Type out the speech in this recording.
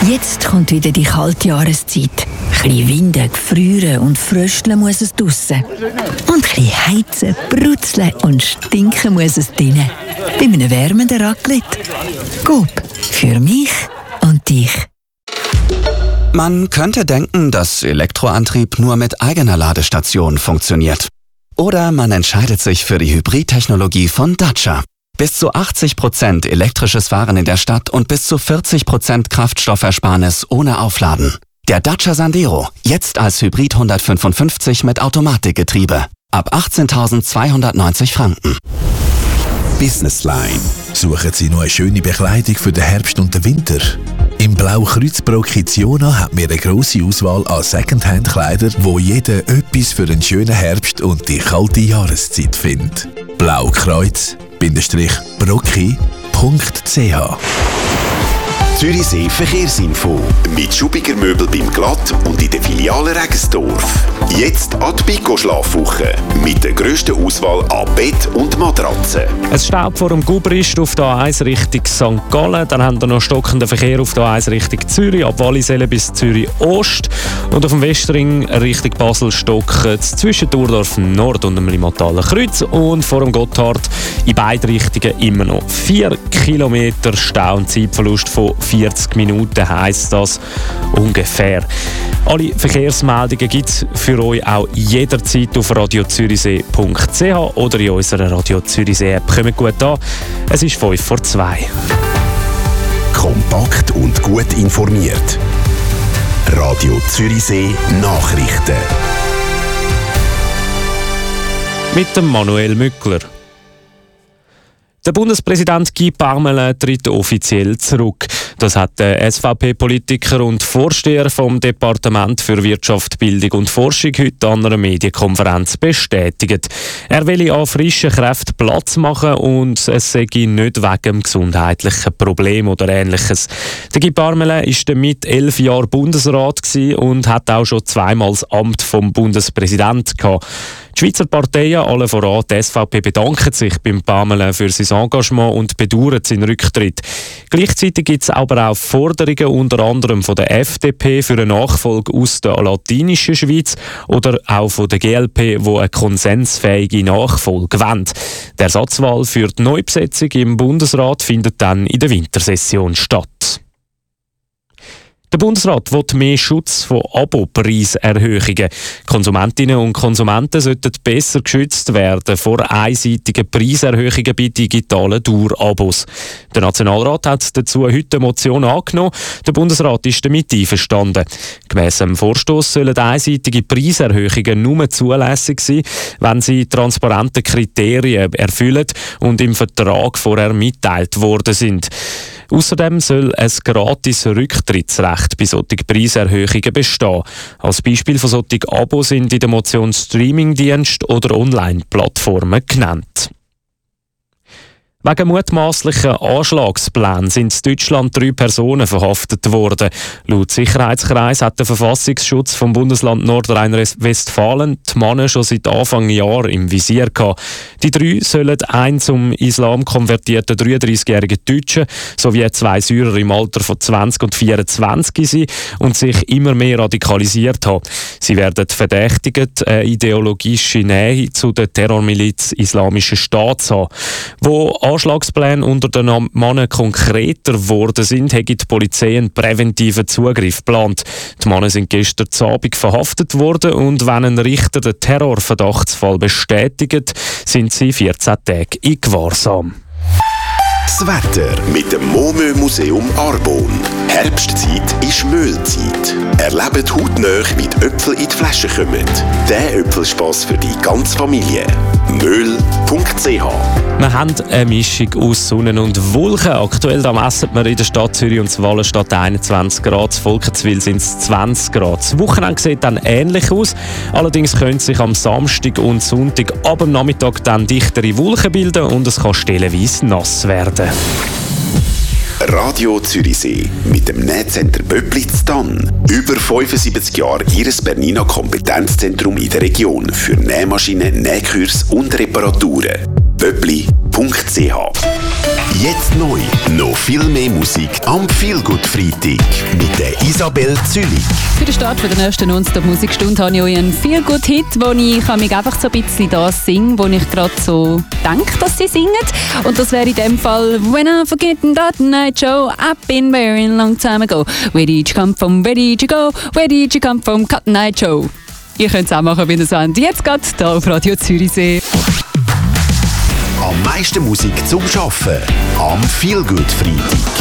Jetzt kommt wieder die kalte Jahreszeit. Ein bisschen winden, gefrieren und frösteln muss es draussen. Und ein bisschen heizen, brutzeln und stinken muss es drinnen. Bei einem wärmenden Raclette. Coop. Für mich und dich. Man könnte denken, dass Elektroantrieb nur mit eigener Ladestation funktioniert. Oder man entscheidet sich für die Hybridtechnologie von Dacia. Bis zu 80% elektrisches Fahren in der Stadt und bis zu 40% Kraftstoffersparnis ohne Aufladen. Der Dacia Sandero, jetzt als Hybrid 155 mit Automatikgetriebe. Ab 18.290 Franken. Business Line. Suchen Sie noch eine schöne Bekleidung für den Herbst und den Winter? Im Blaukreuz Prokiziona hat mir eine grosse Auswahl an Secondhand-Kleidern, wo jeder etwas für einen schönen Herbst und die kalte Jahreszeit findet. Blaukreuz-Proki.ch. Zürichsee Verkehrsinfo mit Schubiger Möbel beim Glatt und in der Filiale Regensdorf. Jetzt an die Pico-Schlafwoche mit der grössten Auswahl an Bett und Matratzen. Es staubt vor dem Gubrist auf der A1 Richtung St. Gallen. Dann haben wir noch stockenden Verkehr auf der A1 Richtung Zürich, ab Wallisellen bis Zürich Ost. Und auf dem Westring Richtung Basel stockt zwischen Thurdorf Nord und dem Limmathaler Kreuz. Und vor dem Gotthard in beide Richtungen immer noch 4 Kilometer Stau und Zeitverlust von 40 Minuten heisst das ungefähr. Alle Verkehrsmeldungen gibt es für euch auch jederzeit auf radiozürichsee.ch oder in unserer Radio Zürichsee App. Kommt gut an, es ist 2:05. Kompakt und gut informiert. Radio Zürichsee Nachrichten. Mit dem Manuel Mückler. Der Bundespräsident Guy Parmelin tritt offiziell zurück. Das hat der SVP-Politiker und Vorsteher vom Departement für Wirtschaft, Bildung und Forschung heute an einer Medienkonferenz bestätigt. Er will an frischen Kräften Platz machen und es sei nicht wegen dem gesundheitlichen Problem oder Ähnliches. Der Guy Parmelin war damit 11 Jahre Bundesrat und hat auch schon zweimal das Amt vom Bundespräsident gehabt. Die Schweizer Parteien, allen voran die SVP, bedanken sich beim Parmelin für sein Engagement und bedauern seinen Rücktritt. Gleichzeitig gibt es aber auch Forderungen, unter anderem von der FDP, für eine Nachfolge aus der latinischen Schweiz oder auch von der GLP, wo eine konsensfähige Nachfolge wollen. Die Ersatzwahl für die Neubesetzung im Bundesrat findet dann in der Wintersession statt. Der Bundesrat will mehr Schutz von Abo-Preiserhöhungen. Konsumentinnen und Konsumenten sollten besser geschützt werden vor einseitigen Preiserhöhungen bei digitalen Dauerabos. Der Nationalrat hat dazu heute eine Motion angenommen. Der Bundesrat ist damit einverstanden. Gemäss dem Vorstoss sollen einseitige Preiserhöhungen nur zulässig sein, wenn sie transparente Kriterien erfüllen und im Vertrag vorher mitteilt worden sind. Außerdem soll ein gratis Rücktrittsrecht bei solchen Preiserhöhungen bestehen. Als Beispiel von solchen Abos sind in der Motion Streamingdienste oder Online-Plattformen genannt. Wegen mutmaßlichen Anschlagsplänen sind in Deutschland 3 Personen verhaftet worden. Laut Sicherheitskreis hat der Verfassungsschutz vom Bundesland Nordrhein-Westfalen die Männer schon seit Anfang Jahr im Visier gehabt. Die 3 sollen ein zum Islam konvertierten 33-jährigen Deutschen sowie 2 Syrer im Alter von 20 und 24 sein und sich immer mehr radikalisiert haben. Sie werden verdächtigt, eine ideologische Nähe zu der Terrormiliz Islamischen Staat zu haben. Wo Anschlagspläne unter den Männern konkreter geworden sind, hat die Polizei einen präventiven Zugriff geplant. Die Männer sind gestern Abend verhaftet worden und wenn ein Richter den Terrorverdachtsfall bestätigt, sind sie 14 Tage in Gewahrsam. Das Wetter mit dem Momö-Museum Arbon. Herbstzeit ist Mühlzeit. Erlebt hautnah, wie die Äpfel in die Flasche kommen. Der Äpfelspass für die ganze Familie. Möhl.ch. Wir haben eine Mischung aus Sonne und Wolken. Aktuell da messen wir in der Stadt Zürich und Wallenstadt 21 Grad. In Volkenswil sind es 20 Grad. Das Wochenende sieht dann ähnlich aus. Allerdings können sich am Samstag und Sonntag ab dem Nachmittag dann dichtere Wolken bilden und es kann stellenweise nass werden. Radio Zürichsee mit dem Nähcenter Böblitz-Dann. Über 75 Jahre Ihres Bernina Kompetenzzentrum in der Region für Nähmaschinen, Nähkurs und Reparaturen. Böbli.ch Jetzt neu. Noch viel mehr Musik am Feelgood-Freitag mit der Isabel Zülich. Für den Start der nächsten Non-Stop-Musikstunde habe ich euch einen Feel-Good-Hit, wo ich mich einfach so ein bisschen das singe, wo ich gerade so denke, dass sie singen. Und das wäre in dem Fall «When I forget that night show, I've been very long time ago. Where did you come from, where did you go, where did you come from, Cut Night Show». Ihr könnt es auch machen, wenn ihr es wollt. Jetzt geht's hier auf Radio Zürichsee. Am meisten Musik zum Arbeiten am Feelgood-Freitag.